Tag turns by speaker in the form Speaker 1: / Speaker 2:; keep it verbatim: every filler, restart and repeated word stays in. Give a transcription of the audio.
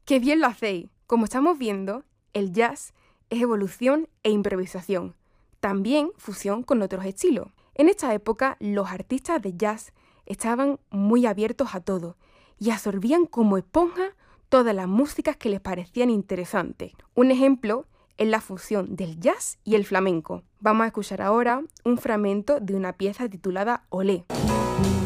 Speaker 1: ¡Qué bien lo hacéis! Como estamos viendo, el jazz es evolución e improvisación, también fusión con otros estilos. En esta época, los artistas de jazz estaban muy abiertos a todo y absorbían como esponja todas las músicas que les parecían interesantes. Un ejemplo es la fusión del jazz y el flamenco. Vamos a escuchar ahora un fragmento de una pieza titulada Olé.